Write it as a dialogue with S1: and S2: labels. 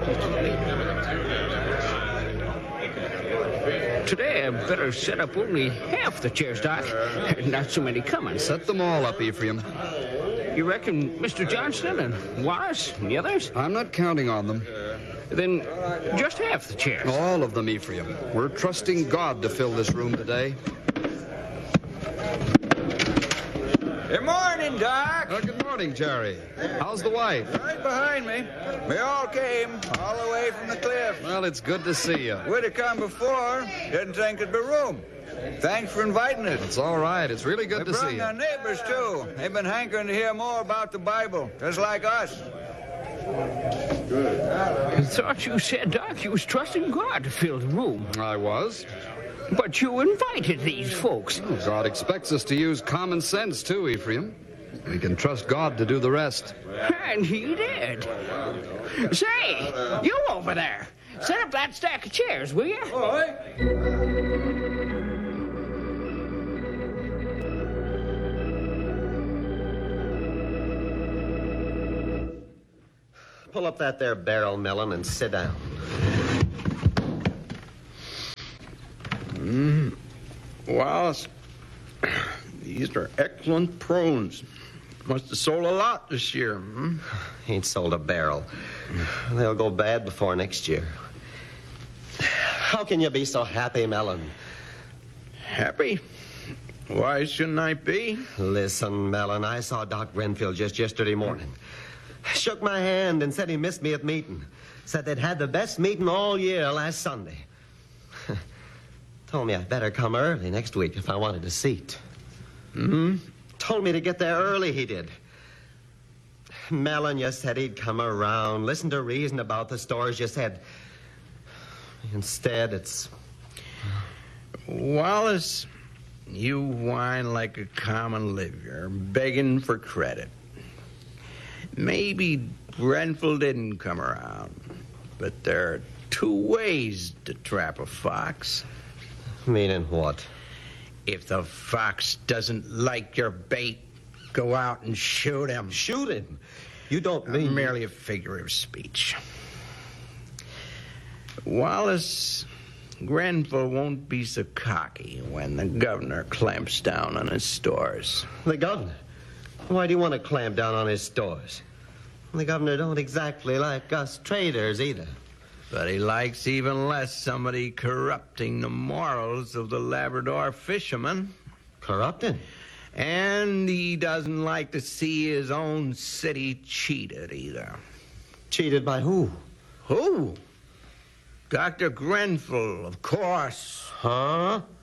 S1: Today, I better set up only half the chairs, Doc. Not so many coming.
S2: Set them all up, Ephraim.
S1: You reckon Mr. Johnston and Wallace and the others?
S2: I'm not counting on them.
S1: Then just half the chairs.
S2: All of them, Ephraim. We're trusting God to fill this room today.
S3: Good morning, Doc.
S2: Good morning, Jerry. How's the wife?
S3: Right behind me. We all came, all the way from the cliff.
S2: Well, it's good to see you.
S3: Would have come before. Didn't think there'd be room. Thanks for inviting us.
S2: It's all right. It's really good to see
S3: We brought our
S2: you.
S3: neighbors, too. They've been hankering to hear more about the Bible, just like us.
S1: I thought you said, Doc, you was trusting God to fill the room.
S2: I was.
S1: But you invited these folks.
S2: God expects us to use common sense, too, Ephraim. We can trust God to do the rest.
S1: And he did. Say, you over there, set up that stack of chairs, will you?
S3: All right.
S4: Pull up that there barrel, Mellon, and sit down.
S5: Wallace, these are excellent prunes. Must have sold a lot this year.
S4: Ain't sold a barrel. They'll go bad before next year. How can you be so happy, Mellon?
S5: Happy? Why shouldn't I be?
S4: Listen, Mellon, I saw Doc Renfield just yesterday morning. Shook my hand and said he missed me at meeting. Said they'd had the best meeting all year last Sunday. Told me I'd better come early next week if I wanted a seat. Told me to get there early, he did. Mellon, you said he'd come around, listen to reason about the stores, you said. Instead, it's...
S5: Wallace, you whine like a common liver, begging for credit. Maybe Renfield didn't come around, but there are two ways to trap a fox.
S4: Meaning what?
S5: If the fox doesn't like your bait, go out and shoot him.
S4: Shoot him? You don't mean...
S5: Merely a figure of speech. Wallace, Grenville won't be so cocky when the governor clamps down on his stores.
S4: The governor? Why do you want to clamp down on his stores? The governor don't exactly like us traders either.
S5: But he likes even less somebody corrupting the morals of the Labrador fishermen.
S4: Corrupting?
S5: And he doesn't like to see his own city cheated either.
S4: Cheated by who?
S5: Who? Dr. Grenfell, of course.
S4: Huh?